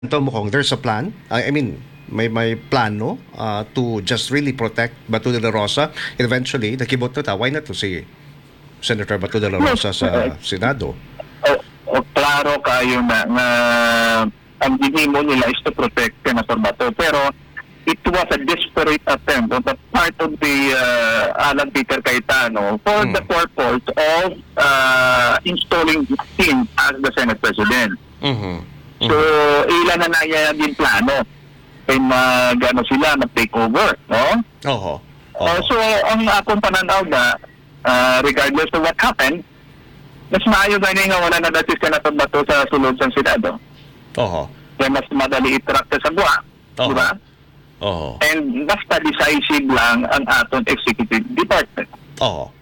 Mukhang there's a plan. I mean, may plano to just really protect Bato de la Rosa. Eventually, nakibot na ta. Why not to si Senator Bato de la Yes, Rosa sa Senado? klaro kayo na ang ginimo nila is to protect Senator Bato. Pero it was a desperate attempt on the part of the Alan Peter Cayetano for the purpose of installing him as the Senate President. So, ilan na din plano ay sila mag-take over, no? Oho. So, ang akong pananaw na regardless of what happened, mas maayo gani nga wala na dati Senator Bato sa sulod sa Senado. Oho. Kaya mas madali i-track sa buha. Di ba? Oho. And basta decisive lang ang aton executive department. Oho.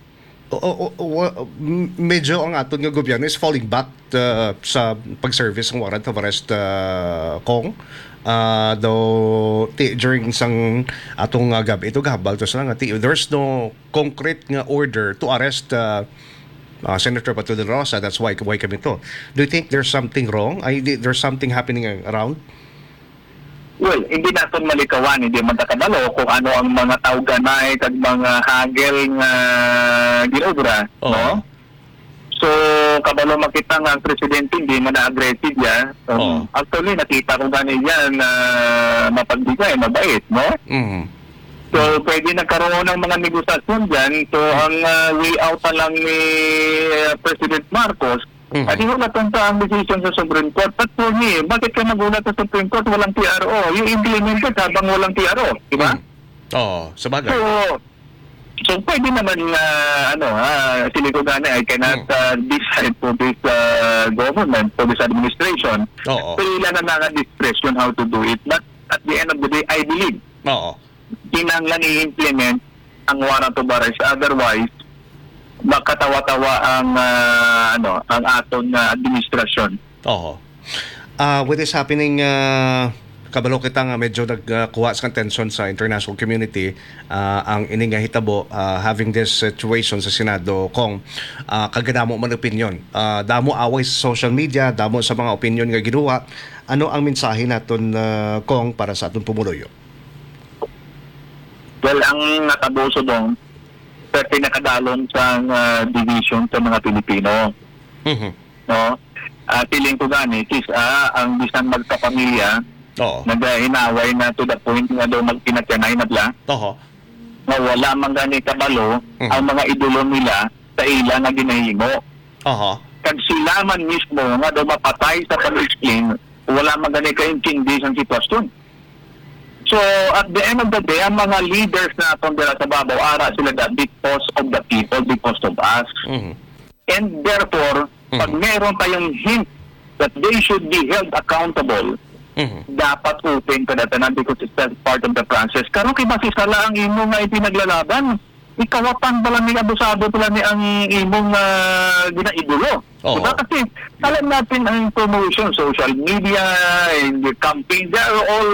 Medyo ang aton nga gobyerno is falling back sa pag-service ng warrant of arrest, Kong. Though during isang atong gabi ito gahabal to sa nga there's no concrete nga order to arrest Senator Bato de la Rosa. That's why kami to. Do you think there's something wrong? There's something happening around? Well, hindi natin malikawan, hindi man takabalo kung ano ang mga tawganay kag mga hagel nga ginobra, no? So, kabalo makita nga ang presidente hindi man na-aggressive ya. Actually, nakita ko gani yan na mapagbigay, mabait, no? So, pwede nagkaroon ng mga negosasyon dyan. So, ang way out na lang ni President Marcos, at hindi na tunta ang decision sa Supreme Court. But for me, bakit ka nagulat sa Supreme Court walang TRO? You implemented habang walang TRO, di ba? Sabagay. So pwede naman Silico Gani, I cannot decide for this government, for this administration. Pero ilan na discretion how to do it. But at the end of the day, I believe kinanglan i-implement ang warrant of arrest. Otherwise, makatawa-tawa ang aton administrasyon. With this happening, kabalo kita nga medyo nagkuha sa tension sa international community, ang ining nga hitabo having this situation sa Senado, Kong, kagadamo man opinion, damo away sa social media, damo sa mga opinion nga ginuha. Ano ang mensahe naton, Kong, para sa aton pumuloyo? Well, ang natabuso dong pinakadalon sa division sa mga Pilipino. No? Piling ko gani, ang bisan magkapamilya, nag-inaway na to the point nga daw magpinatyanay na bla. Na wala man gani kabalo ang mga idolo nila sa ila na ginahimo. Kag sila man mismo nga daw mapatay sa pag-explain, wala man gani kaintindi sa sitwasyon. So, at the end of the day, ang mga leaders na atong dira sa babaw, ara sila because of the people, because of us. And therefore, pag meron tayong hint that they should be held accountable, dapat open ka datanan because it's part of the process. Karon kay basisala ang imo nga ipinaglalaban, ikawapan pala ni abusado pala ni ang imong ginaidolo. Diba? Kasi alam natin ang promotion, social media, and the campaign, they are all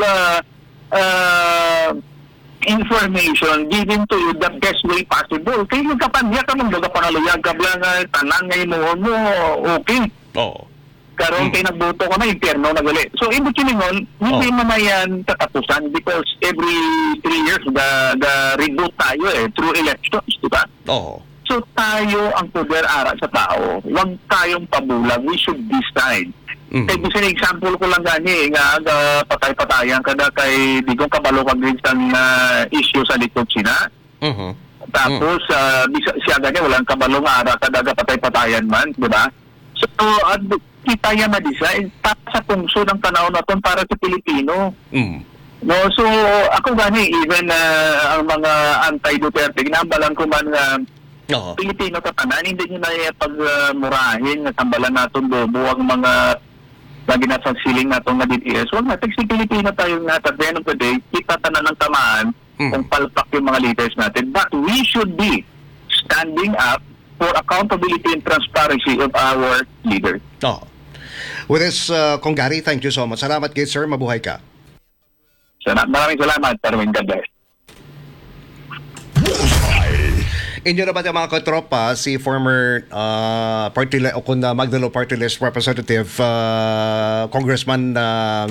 information given to you the best way possible. Kaya yung kapanya ka mong daga pangaluyag ka lang tanan ngayon mo, okay. Karoon kayo nagboto ko na impyerno na gali. So, in between nun, hindi naman yan katapusan because every 3 years the reboot tayo through elections, di ba? So, tayo ang poder ara sa tao. Huwag tayong pabulag. We should decide. Kaya gusto na example ko lang gani nga patay-patayan kada kay digong kabalo kag isang issue sa likod sina. Tapos siya gani walang kabalo nga ara kada patay-patayan man, di ba? So kita yan na design sa pungso ng panahon naton para sa Pilipino. No, so ako gani even ang mga anti-Duterte ginambalan ko man nga Pilipino katanan, hindi nyo na pagmurahin na tambalan naton bobo ang mga lagi na sa siling nato nga DDS. Huwag natin si Pilipino tayo nga at the end of the day, kita tanan ng tamaan kung palpak yung mga leaders natin. But we should be standing up for accountability and transparency of our leaders. With this, Kong Gary, thank you so much. Salamat kayo, sir. Mabuhay ka. Maraming salamat. God bless. Inyo na ba yung mga katropa, si former party o kung Magdalo Party List Representative Congressman